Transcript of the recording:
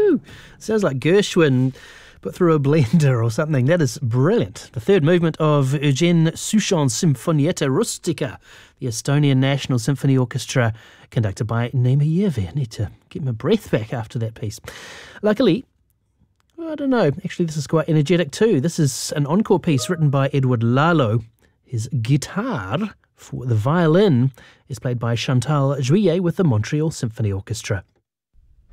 Woo! Sounds like Gershwin put through a blender or something. That is brilliant. The third movement of Eugen Souchon's Sinfonietta Rustica, the Estonian National Symphony Orchestra, conducted by Neeme Järvi. I need to get my breath back after that piece. Luckily, I don't know, actually this is quite energetic too. This is an encore piece written by Edward Lalo. His guitar for the violin is played by Chantal Juillet with the Montreal Symphony Orchestra.